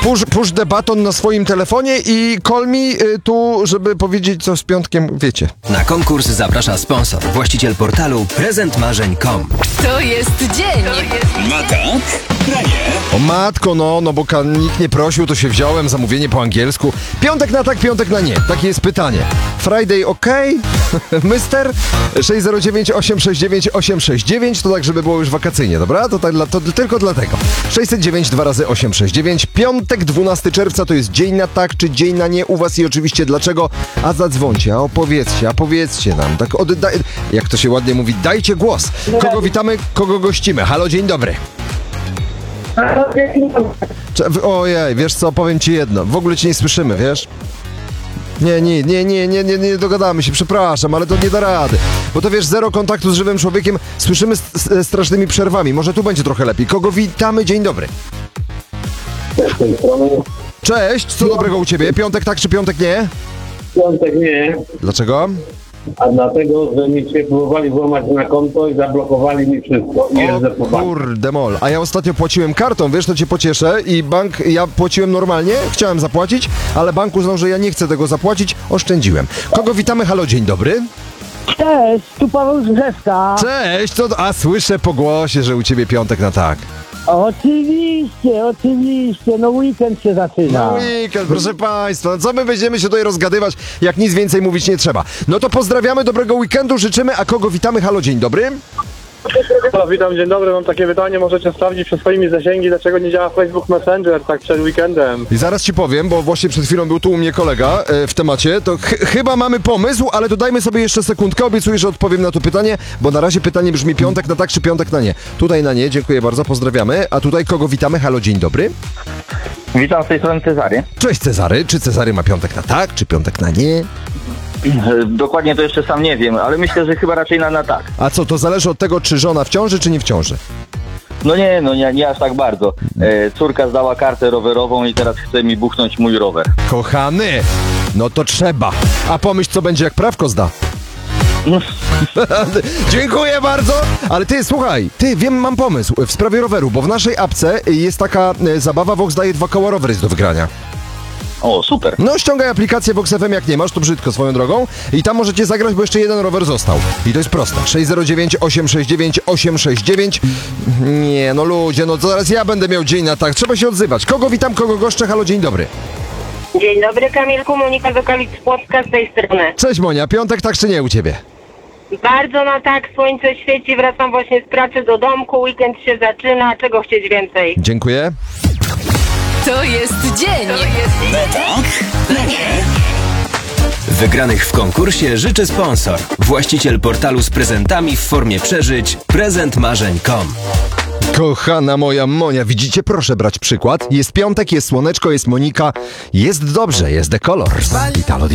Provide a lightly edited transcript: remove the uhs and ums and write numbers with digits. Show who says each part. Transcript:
Speaker 1: push the button na swoim telefonie i call me tu, żeby powiedzieć co z piątkiem, wiecie.
Speaker 2: Na konkurs zaprasza sponsor, właściciel portalu prezentmarzeń.com.
Speaker 3: To jest dzień.
Speaker 4: Ma tak? Na nie.
Speaker 1: O matko, no bo nikt nie prosił, to się wziąłem, zamówienie po angielsku. Piątek na tak, piątek na nie. Takie jest pytanie. Friday ok? Mister? 609 869 869 to tak, żeby było już wakacyjnie, dobra? To tylko dlatego. 609 2 razy 869. Piątek, 12 czerwca to jest dzień na tak, czy dzień na nie u was i oczywiście dlaczego? A zadzwońcie, a opowiedzcie nam. Tak jak to się ładnie mówi, dajcie głos. Kogo witamy, kogo gościmy? Halo, dzień dobry. Ojej, wiesz co, powiem ci jedno. W ogóle cię nie słyszymy, wiesz? Nie dogadamy się, przepraszam, ale to nie da rady. Bo to wiesz, zero kontaktu z żywym człowiekiem, słyszymy strasznymi przerwami. Może tu będzie trochę lepiej. Kogo witamy? Dzień dobry. Cześć, co dobrego u ciebie? Piątek tak czy piątek nie?
Speaker 5: Piątek nie,
Speaker 1: Dlaczego?
Speaker 5: a dlatego, że mi się próbowali włamać na konto i zablokowali mi wszystko. Jeżdżę po banku.
Speaker 1: Kurde mol, a ja ostatnio płaciłem kartą, wiesz, to cię pocieszę i ja płaciłem normalnie, chciałem zapłacić, ale bank uznał, że ja nie chcę tego zapłacić, oszczędziłem. Kogo witamy? Halo, dzień dobry.
Speaker 6: Cześć, tu Paweł z Brzeszka.
Speaker 1: Cześć, a słyszę po głosie, że u ciebie piątek na tak.
Speaker 6: Oczywiście, no weekend się zaczyna.
Speaker 1: No weekend, proszę państwa, no co my będziemy się tutaj rozgadywać, jak nic więcej mówić nie trzeba. No to pozdrawiamy, dobrego weekendu życzymy, a kogo witamy? Halo, dzień dobry.
Speaker 7: Halo, witam, dzień dobry, mam takie pytanie, możecie sprawdzić przez swoimi zasięgi, dlaczego nie działa Facebook Messenger tak przed weekendem?
Speaker 1: I zaraz ci powiem, bo właśnie przed chwilą był tu u mnie kolega w temacie, to chyba mamy pomysł, ale to dajmy sobie jeszcze sekundkę, obiecuję, że odpowiem na to pytanie, bo na razie pytanie brzmi piątek na tak czy piątek na nie. Tutaj na nie, dziękuję bardzo, pozdrawiamy, a tutaj kogo witamy? Halo, dzień dobry.
Speaker 8: Witam z tej strony Cezary.
Speaker 1: Cześć Cezary, czy Cezary ma piątek na tak, czy piątek na nie?
Speaker 8: Dokładnie to jeszcze sam nie wiem, ale myślę, że chyba raczej na tak.
Speaker 1: A co, to zależy od tego, czy żona w ciąży, czy nie w ciąży?
Speaker 8: No nie aż tak bardzo. Córka zdała kartę rowerową i teraz chce mi buchnąć mój rower.
Speaker 1: Kochany, no to trzeba. A pomyśl, co będzie, jak prawko zda. Dziękuję bardzo, ale słuchaj, wiem, mam pomysł w sprawie roweru, bo w naszej apce jest taka zabawa, Vox daje 2 koła, rower jest do wygrania.
Speaker 8: O, super.
Speaker 1: No ściągaj aplikację Vox FM, jak nie masz, to brzydko swoją drogą i tam możecie zagrać, bo jeszcze jeden rower został. I to jest proste. 609 869 869. Nie, no ludzie, no to zaraz ja będę miał dzień na tak. Trzeba się odzywać. Kogo witam, kogo goszczę? Halo, dzień dobry.
Speaker 9: Dzień dobry, Kamilku, Monika z okolic Płocka z tej strony.
Speaker 1: Cześć Monia, piątek tak czy nie u ciebie?
Speaker 9: Bardzo na tak, słońce świeci, wracam właśnie z pracy do domku, weekend się zaczyna, czego chcieć więcej?
Speaker 1: Dziękuję.
Speaker 3: To jest dzień.
Speaker 4: Ma tak? Na nie.
Speaker 2: Wygranych w konkursie życzy sponsor, właściciel portalu z prezentami w formie przeżyć prezentmarzeń.com.
Speaker 1: Kochana moja Monia, widzicie? Proszę brać przykład. Jest piątek, jest słoneczko, jest Monika, jest dobrze, jest The Colors. Italo